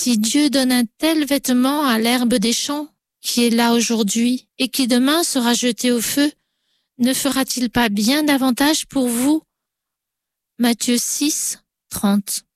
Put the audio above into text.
Si Dieu donne un tel vêtement à l'herbe des champs, qui est là aujourd'hui et qui demain sera jeté au feu, ne fera-t-il pas bien davantage pour vous? Matthieu 6, 30.